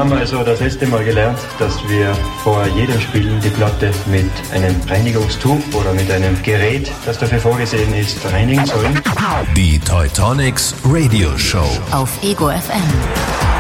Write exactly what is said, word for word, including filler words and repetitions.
haben wir also das letzte Mal gelernt, dass wir vor jedem Spiel die Platte mit einem Reinigungstuch oder mit einem Gerät, das dafür vorgesehen ist, reinigen sollen. Die Teutonics Radio Show auf Ego F M.